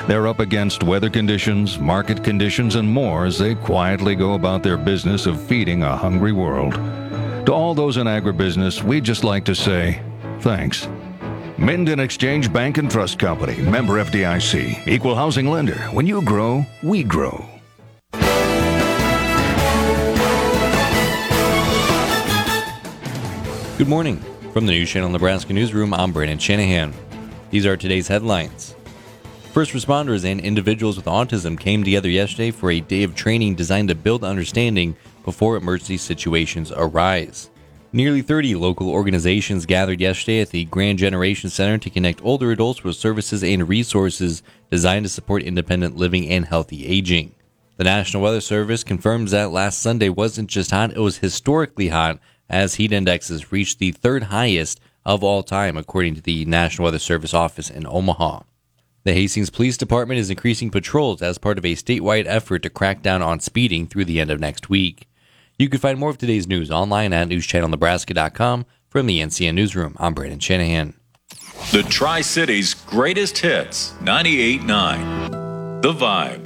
They're up against weather conditions, market conditions, and more as they quietly go about their business of feeding a hungry world. To all those in agribusiness, we'd just like to say thanks. Minden Exchange Bank and Trust Company, member FDIC, equal housing lender. When you grow, we grow. Good morning. From the News Channel Nebraska Newsroom, I'm Brandon Shanahan. These are today's headlines. First responders and individuals with autism came together yesterday for a day of training designed to build understanding before emergency situations arise. Nearly 30 local organizations gathered yesterday at the Grand Generation Center to connect older adults with services and resources designed to support independent living and healthy aging. The National Weather Service confirms that last Sunday wasn't just hot, it was historically hot as heat indexes reached the third highest of all time, according to the National Weather Service office in Omaha. The Hastings Police Department is increasing patrols as part of a statewide effort to crack down on speeding through the end of next week. You can find more of today's news online at newschannelnebraska.com. From the NCN Newsroom, I'm Brandon Shanahan. The Tri-Cities greatest hits, 98.9. The Vibe.